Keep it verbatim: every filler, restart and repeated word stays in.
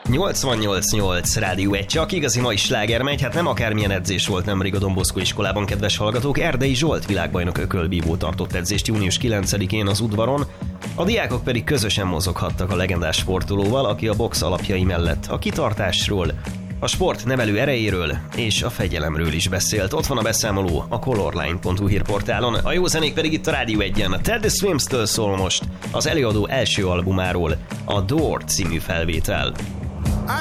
nyolcvannyolc nyolc Rádió egy, csak igazi mai sláger megy, hát nem akármilyen edzés volt nemrég a Don Bosco iskolában, kedves hallgatók. Erdei Zsolt világbajnok ökölbívó tartott edzést június kilencedikén az udvaron, a diákok pedig közösen mozoghattak a legendás sportolóval, aki a box alapjai mellett a kitartásról, a sport nevelő erejéről és a fegyelemről is beszélt. Ott van a beszámoló a colorline pont hu hírportálon, a jó zenék pedig itt a Rádió egyen. A Ted the Swims-től szól most az előadó első albumáról, a Door című felvétel.